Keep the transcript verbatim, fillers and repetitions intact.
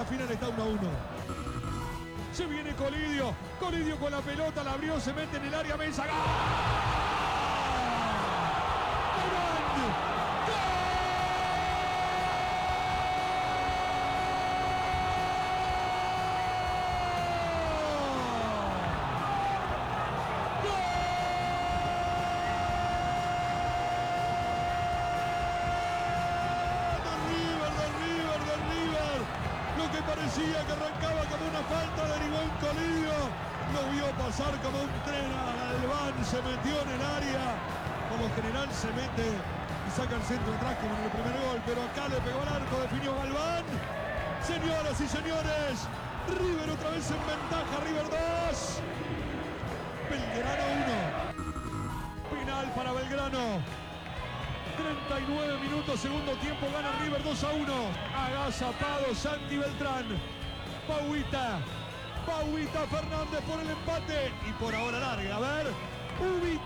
la final está uno a uno. Se viene Colidio. Colidio con la pelota, la abrió, se mete en el área, Mesa. ¡Gol! Parecía que arrancaba como una falta, derivó en Colidio, lo vio pasar como un tren al Albán, se metió en el área, por lo general se mete y saca el centro atrás como en el primer gol, pero acá le pegó al arco, definió Galván. Señoras y señores, River otra vez en ventaja, River dos, Belgrano uno. Penal para Belgrano. treinta y nueve minutos, segundo tiempo, gana River dos a uno. Agazapado Santi Beltrán. Pauita. Pauita Fernández por el empate. Y por ahora larga. A ver. Ubi.